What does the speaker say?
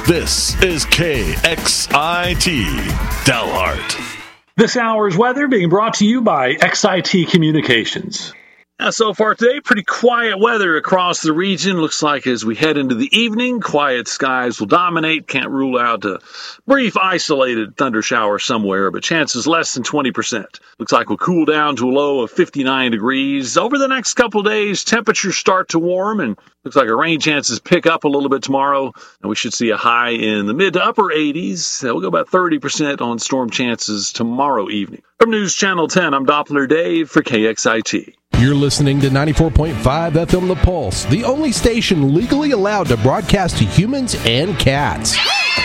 This is KXIT Dalhart. This hour's weather being brought to you by XIT Communications. So far today, pretty quiet weather across the region. Looks like as we head into the evening, quiet skies will dominate. Can't rule out a brief isolated thunder shower somewhere, but chances less than 20%. Looks like we'll cool down to a low of 59 degrees. Over the next couple of days, temperatures start to warm, and looks like our rain chances pick up a little bit tomorrow, and we should see a high in the mid to upper 80s. We'll go about 30% on storm chances tomorrow evening. From News Channel 10, I'm Doppler Dave for KXIT. You're listening to 94.5 FM The Pulse, the only station legally allowed to broadcast to humans and cats.